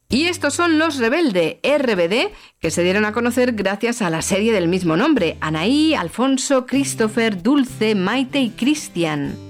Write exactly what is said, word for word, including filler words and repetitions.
Y estos son Los Rebelde, R B D, que se dieron a conocer gracias a la serie del mismo nombre: Anaí, Alfonso, Christopher, Dulce, Maite y Cristian.